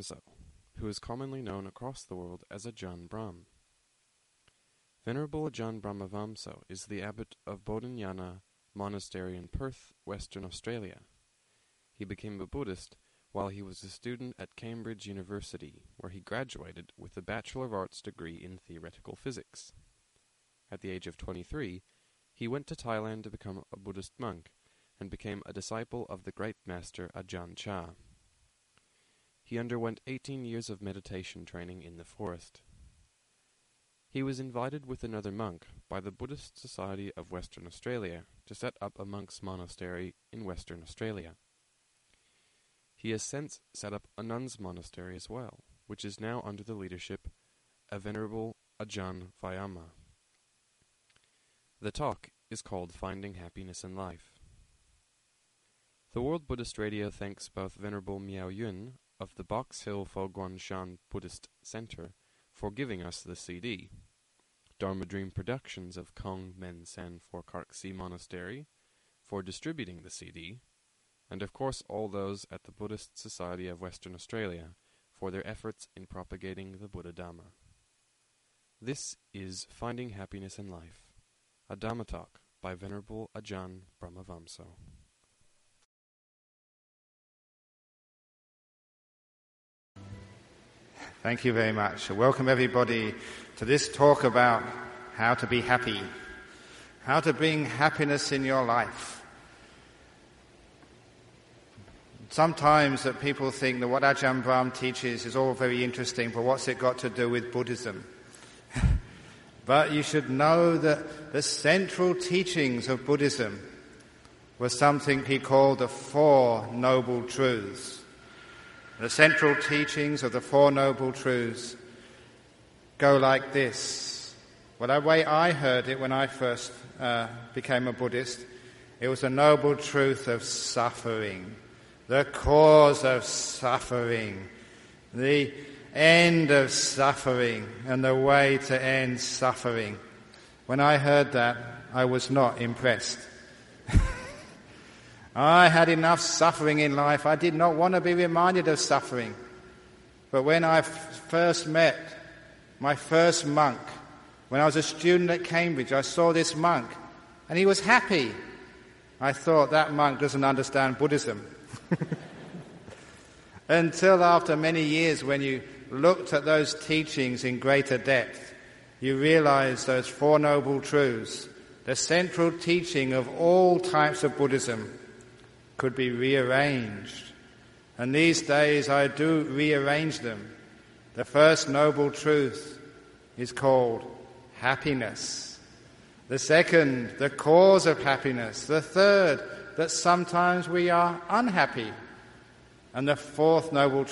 Vamso, who is commonly known across the world as Ajahn Brahm. Venerable Ajahn Brahmavamso is the abbot of Bodhinyana Monastery in Perth, Western Australia. He became a Buddhist while he was a student at Cambridge University, where he graduated with a Bachelor of Arts degree in theoretical physics. At the age of 23, he went to Thailand to become a Buddhist monk and became a disciple of the great master Ajahn Chah. He underwent 18 years of meditation training in the forest. He was invited with another monk by the Buddhist Society of Western Australia to set up a monk's monastery in Western Australia. He has since set up a nun's monastery as well, which is now under the leadership of Venerable Ajahn Vayama. The talk is called Finding Happiness in Life. The World Buddhist Radio thanks both Venerable Miao Yun of the Box Hill Fo Guang Shan Buddhist Center for giving us the CD, Dharma Dream Productions of Kong Men San for Kark Si Monastery for distributing the CD, and of course all those at the Buddhist Society of Western Australia for their efforts in propagating the Buddha Dhamma. This is Finding Happiness in Life, a Dhamma talk by Venerable Ajahn Brahmavamso. Thank you very much. Welcome everybody to this talk about how to be happy, how to bring happiness in your life. Sometimes that people think that what Ajahn Brahm teaches is all very interesting, but what's it got to do with Buddhism? But you should know that the central teachings of Buddhism were something he called the Four Noble Truths. The central teachings of the Four Noble Truths go like this. Well, the way I heard it when I first became a Buddhist, it was the noble truth of suffering, the cause of suffering, the end of suffering, and the way to end suffering. When I heard that, I was not impressed. I had enough suffering in life. I did not want to be reminded of suffering. But when I first met my first monk, when I was a student at Cambridge, I saw this monk, and he was happy. I thought, that monk doesn't understand Buddhism. Until after many years, when you looked at those teachings in greater depth, you realize those Four Noble Truths, the central teaching of all types of Buddhism, could be rearranged. And these days I do rearrange them. The first noble truth is called happiness. The second, the cause of happiness. The third, that sometimes we are unhappy. And the fourth noble